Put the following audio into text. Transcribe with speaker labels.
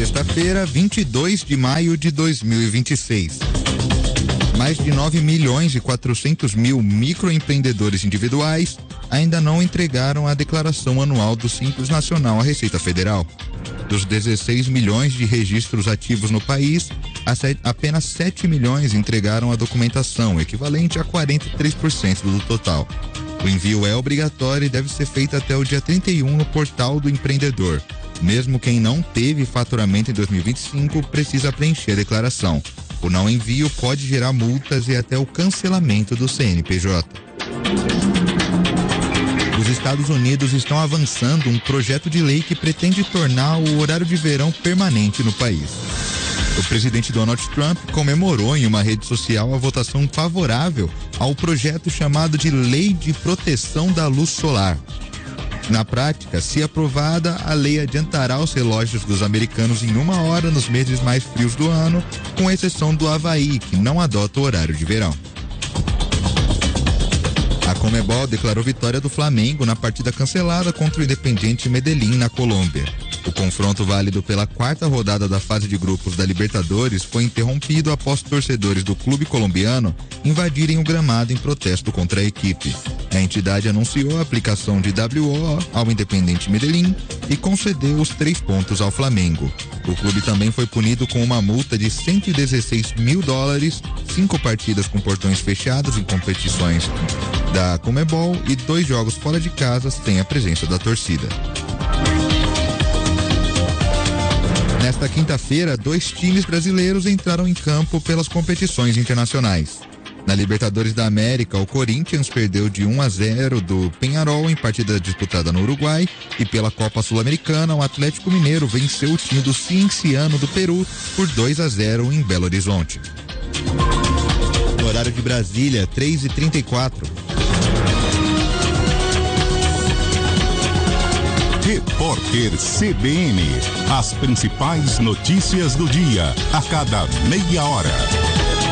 Speaker 1: sexta-feira, 22 de maio de 2026. Mais de 9.400.000 microempreendedores individuais ainda não entregaram a declaração anual do Simples Nacional à Receita Federal. Dos 16 milhões de registros ativos no país, apenas 7 milhões entregaram a documentação, equivalente a 43% do total. O envio é obrigatório e deve ser feito até o dia 31 no portal do empreendedor. Mesmo quem não teve faturamento em 2025 precisa preencher a declaração. O não envio pode gerar multas e até o cancelamento do CNPJ. Os Estados Unidos estão avançando um projeto de lei que pretende tornar o horário de verão permanente no país. O presidente Donald Trump comemorou em uma rede social a votação favorável ao projeto chamado de Lei de Proteção da Luz Solar. Na prática, se aprovada, a lei adiantará os relógios dos americanos em 1 hora nos meses mais frios do ano, com exceção do Havaí, que não adota o horário de verão. A Conmebol declarou vitória do Flamengo na partida cancelada contra o Independiente Medellín, na Colômbia. O confronto válido pela 4ª rodada da fase de grupos da Libertadores foi interrompido após torcedores do clube colombiano invadirem o gramado em protesto contra a equipe. A entidade anunciou a aplicação de WO ao Independiente Medellín e concedeu os 3 pontos ao Flamengo. O clube também foi punido com uma multa de $116 mil, 5 partidas com portões fechados em competições da Conmebol e 2 jogos fora de casa sem a presença da torcida. Nesta quinta-feira, 2 times brasileiros entraram em campo pelas competições internacionais. Na Libertadores da América, o Corinthians perdeu de 1-0 do Peñarol em partida disputada no Uruguai, e pela Copa Sul-Americana, o Atlético Mineiro venceu o time do Cienciano do Peru por 2-0 em Belo Horizonte. No horário de Brasília, 3h34.
Speaker 2: Repórter CBN, as principais notícias do dia, a cada meia hora.